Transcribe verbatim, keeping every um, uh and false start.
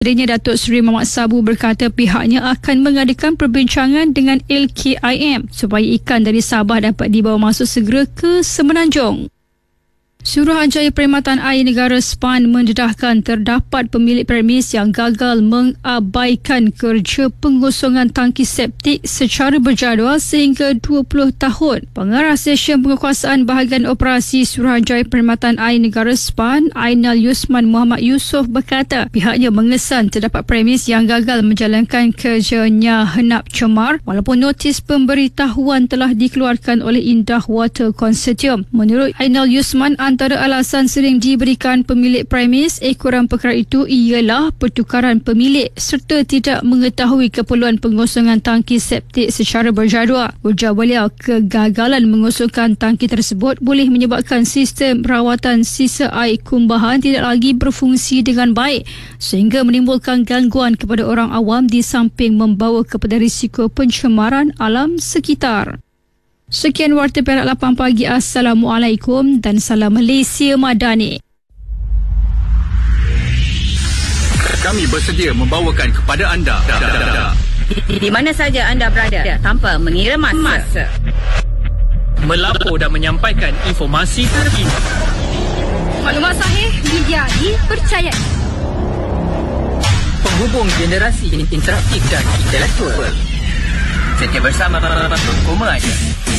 Adanya Datuk Seri Mamat Sabu berkata pihaknya akan mengadakan perbincangan dengan L K I M supaya ikan dari Sabah dapat dibawa masuk segera ke Semenanjung. Suruhanjaya Perkhidmatan Air Negara S P A N mendedahkan terdapat pemilik premis yang gagal mengabaikan kerja pengosongan tangki septik secara berjadual sehingga dua puluh tahun. Pengarah Sesyen Penguasaan Bahagian Operasi Suruhanjaya Perkhidmatan Air Negara S P A N, Ainal Yusman Muhammad Yusof berkata pihaknya mengesan terdapat premis yang gagal menjalankan kerjanya henap cemar walaupun notis pemberitahuan telah dikeluarkan oleh Indah Water Consortium. Menurut Ainal Yusman, antara alasan sering diberikan pemilik premis ekoran perkara itu ialah pertukaran pemilik serta tidak mengetahui keperluan pengosongan tangki septik secara berjadual. Ujar beliau, kegagalan mengosongkan tangki tersebut boleh menyebabkan sistem rawatan sisa air kumbahan tidak lagi berfungsi dengan baik sehingga menimbulkan gangguan kepada orang awam di samping membawa kepada risiko pencemaran alam sekitar. Sekian Warta Perak lapan pagi. Assalamualaikum dan salam Malaysia Madani. Kami bersedia membawakan kepada anda di, di mana saja anda berada tanpa mengira masa. Melapor dan menyampaikan informasi terkini. Maklumat sahih, media dipercayai. Penghubung generasi interaktif dan intelektual. Setia bersama Koma aja.